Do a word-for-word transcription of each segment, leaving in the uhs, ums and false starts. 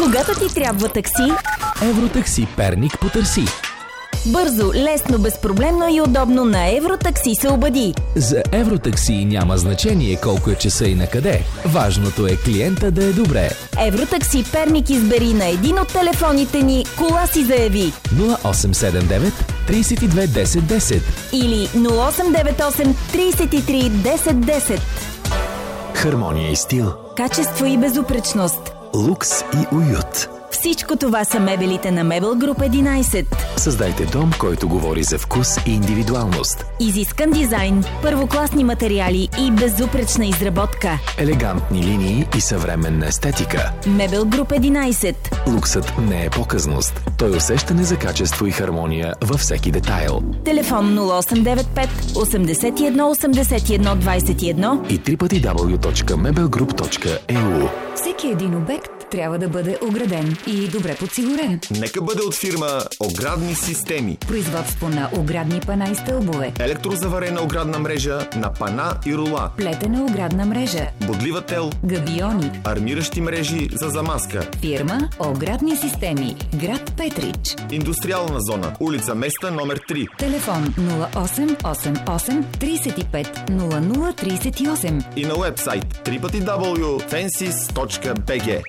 Когато ти трябва такси, Евротакси Перник потърси. бързо, лесно, безпроблемно и удобно на Евротакси се обади. За Евротакси няма значение колко е часа и на къде. Важното е клиента да е добре. Евротакси Перник избери на един от телефоните ни, кола си заяви. нула осем седем девет тридесет и две десет десет Или нула осем девет осем тридесет и три десет десет. Хармония и стил. Качество и безупречност. Лукс и уют. Всичко това са мебелите на Мебел Груп единайсет. Създайте дом, който говори за вкус и индивидуалност. Изискан дизайн, първокласни материали и безупречна изработка. Елегантни линии и съвременна естетика. Мебел Груп единайсет. Луксът не е показност. Той е усещане за качество и хармония във всеки детайл. Телефон нула осем девет пет осемдесет и едно осемдесет и едно двадесет и едно и дабъл ю дабъл ю дабъл ю точка мебел груп точка и ю. Всеки един обект трябва да бъде ограден и добре подсигурен. Нека бъде от фирма Оградни системи. Производство на оградни пана и стълбове. Електрозаварена оградна мрежа на пана и рула. Плетена оградна мрежа. Бодлива тел. Габиони. Армиращи мрежи за замазка. Фирма Оградни системи. Град Петрич. Индустриална зона. Улица Места номер три. Телефон нула осем осем осем тридесет и пет нула нула тридесет и осем. И на уебсайт дабъл ю дабъл ю дабъл ю точка фенсис точка би джи.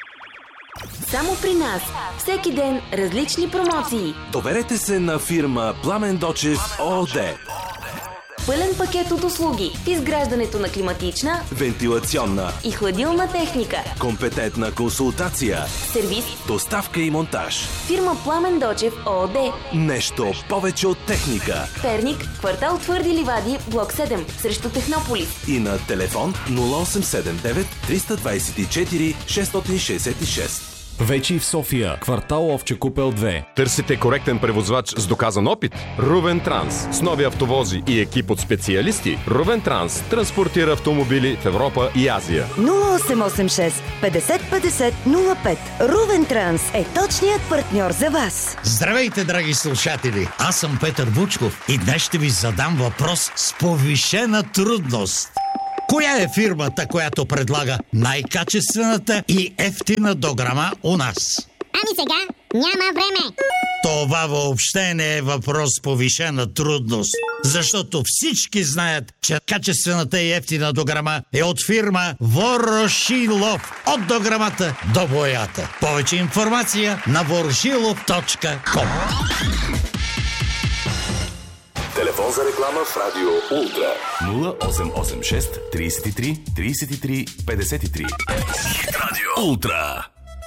Само при нас. Всеки ден различни промоции. Доверете се на фирма Пламен Дочев ООД. Пълен пакет от услуги в изграждането на климатична, вентилационна и хладилна техника. Компетентна консултация. Сервис. Доставка и монтаж. Фирма Пламен Дочев ООД. Нещо повече от техника. Перник, квартал Твърди ливади, блок седем, срещу Технополис. И на телефон нула осем седем девет триста двадесет и четири шестстотин шестдесет и шест. Вече и в София, квартал Овче купел две. Търсите коректен превозвач с доказан опит? Рувен Транс. С нови автовози и екип от специалисти, Рувен Транс транспортира автомобили в Европа и Азия. нула осем осем шест петдесет петдесет нула пет. Рувен Транс е точният партньор за вас. Здравейте, драги слушатели! Аз съм Петър Вучков и днес ще ви задам въпрос с повишена трудност. Коя е фирмата, която предлага най-качествената и ефтина дограма у нас? Ами сега няма време. Това въобще не е въпрос с повишена трудност, защото всички знаят, че качествената и ефтина дограма е от фирма Ворошилов. От дограмата до боята. Повече информация на ворошилов точка ком. Телефон за реклама в Радио Ултра нула осем осем шест тридесет и три тридесет и три петдесет и три. Радио Ултра.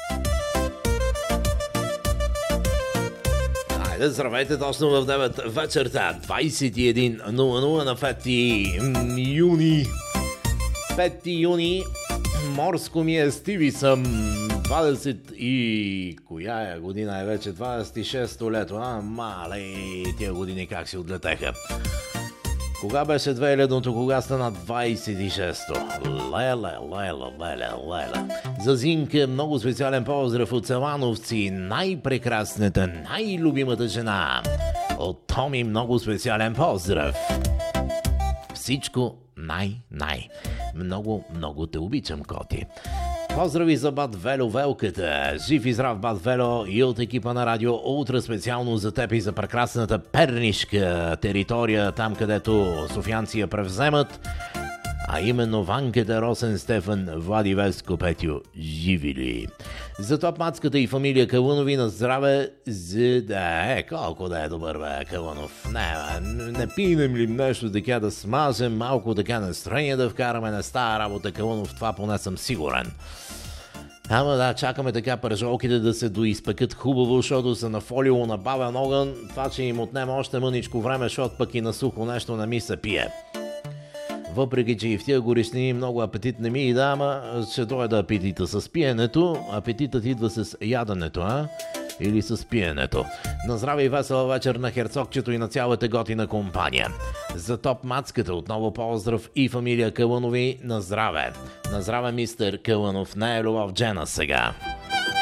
Хайде, здравейте, точно в девет вечерта, двадесет и едно нула нула на пети юни. пети юни, морско ми е Стиви съм. двадесет и... коя е година е вече? двадесет и шесто лето. А, мале, тия години как си отлетеха. Кога беше две хилядното, кога стана двадесет и шесто? Леле, леле, леле, леле. За Зинка много специален поздрав от Целановци. Най-прекрасната, най-любимата жена. От Томи много специален поздрав. Всичко най-най. Много, много те обичам, коти. Поздрави за Бат Вело Велката. Жив и здрав, Бат Вело, и от екипа на Радио Ултра специално за теб и за прекрасната пернишка територия, там където софиянци я превземат, а именно Ванката, Росен, Стефан, Влади, Веско, Петю, живи ли? За топ мацката и фамилия Калунови на здраве, за да е, колко да е добър, бе, Калунов. Не, бе, не пинем ли нещо така да смажем, малко така настроение да вкараме на стая работа, Калунов, това поне съм сигурен. Ама да, чакаме така пържолките да се доизпекат хубаво, защото са на фолио на бавен огън. Това, че им отнема още мъничко време, защото пък и на сухо нещо не ми се пие. Въпреки, че и в тия горещини много апетит не ми и да, ама ще дойде апетита с пиенето. Апетитът идва с яденето, а? Или с пиенето. На здраве и весела вечер на Херцогчето и на цялата готина компания. За топ мацката отново поздрав и фамилия Кълънови на здраве. На здраве, мистер Кълънов. Не е любов Джена сега.